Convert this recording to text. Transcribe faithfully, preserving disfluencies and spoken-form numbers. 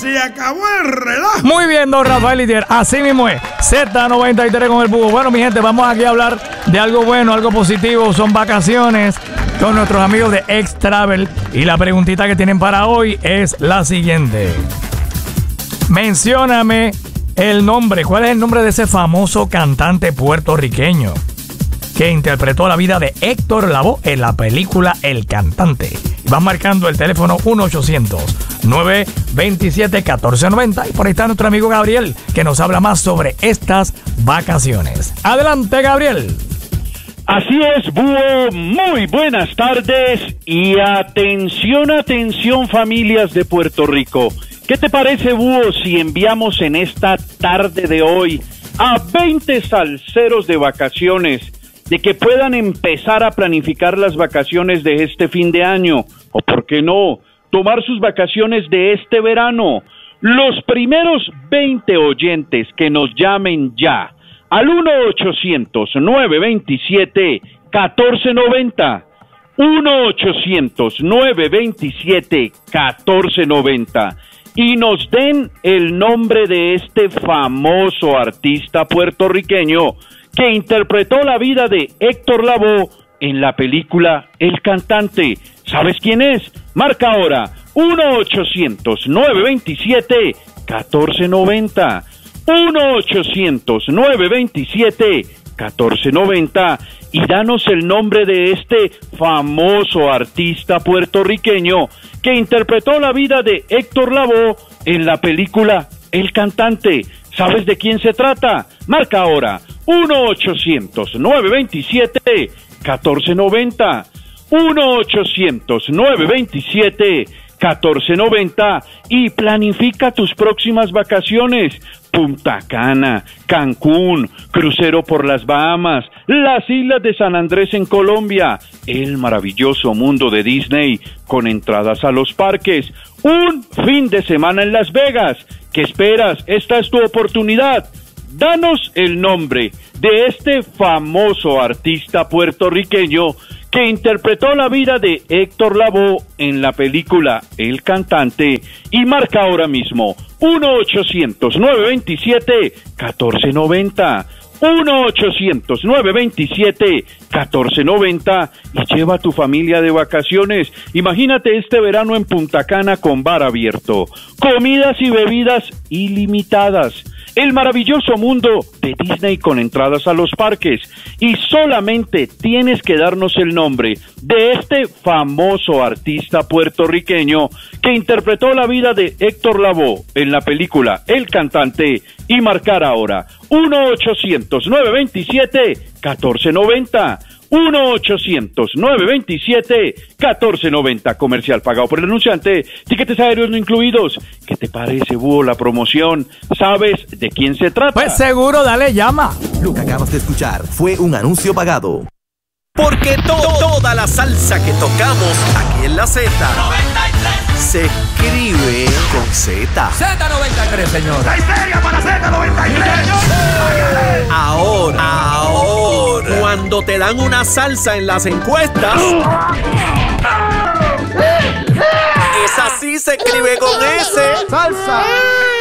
se acabó el relajo. Muy bien, don Rafael Itier, así mismo es. Z noventa y tres con el búho. Bueno, mi gente, vamos aquí a hablar de algo bueno, algo positivo. Son vacaciones con nuestros amigos de X Travel. Y la preguntita que tienen para hoy es la siguiente. Mencióname el nombre. ¿Cuál es el nombre de ese famoso cantante puertorriqueño que interpretó la vida de Héctor Lavoe en la película El Cantante? Van marcando el teléfono uno ochocientos, nueve veintisiete, catorce noventa. Y por ahí está nuestro amigo Gabriel, que nos habla más sobre estas vacaciones. Adelante, Gabriel. Así es, Búho, muy buenas tardes y atención, atención familias de Puerto Rico. ¿Qué te parece, Búho, si enviamos en esta tarde de hoy a veinte salseros de vacaciones de que puedan empezar a planificar las vacaciones de este fin de año? O, ¿por qué no, tomar sus vacaciones de este verano? Los primeros veinte oyentes que nos llamen ya al uno ochocientos, nueve veintisiete, catorce noventa, uno ochocientos, nueve veintisiete, catorce noventa, y nos den el nombre de este famoso artista puertorriqueño que interpretó la vida de Héctor Lavoe en la película El Cantante. ¿Sabes quién es? Marca ahora uno ochocientos, nueve veintisiete, catorce noventa, uno ochocientos, nueve veintisiete, catorce noventa, y danos el nombre de este famoso artista puertorriqueño que interpretó la vida de Héctor Lavoe en la película El Cantante. ¿Sabes de quién se trata? Marca ahora uno ochocientos, nueve veintisiete, catorce noventa, uno ochocientos, nueve veintisiete, catorce noventa, y planifica tus próximas vacaciones. Punta Cana, Cancún, crucero por las Bahamas, las islas de San Andrés en Colombia, el maravilloso mundo de Disney con entradas a los parques, un fin de semana en Las Vegas. ¿Qué esperas? Esta es tu oportunidad. Danos el nombre de este famoso artista puertorriqueño que interpretó la vida de Héctor Lavoe en la película El Cantante, y marca ahora mismo uno ochocientos, nueve veintisiete, catorce noventa, uno ochocientos, nueve veintisiete, catorce noventa, y lleva a tu familia de vacaciones. Imagínate este verano en Punta Cana con bar abierto, comidas y bebidas ilimitadas, el maravilloso mundo de Disney con entradas a los parques, y solamente tienes que darnos el nombre de este famoso artista puertorriqueño que interpretó la vida de Héctor Lavoe en la película El Cantante, y marcar ahora uno ochocientos, nueve veintisiete, catorce noventa, uno ochocientos, nueve veintisiete, catorce noventa. Comercial pagado por el anunciante, tiquetes aéreos no incluidos. ¿Qué te parece, Búho, la promoción? ¿Sabes de quién se trata? Pues seguro, dale, llama. Lo que acabas de escuchar fue un anuncio pagado. Porque to toda la salsa que tocamos aquí en la Z se escribe con Z. Z noventa y tres, señor. ¡La histeria para Z noventa y tres! Ahora, ahora, cuando te dan una salsa en las encuestas, esa sí se escribe con S. ¡Salsa!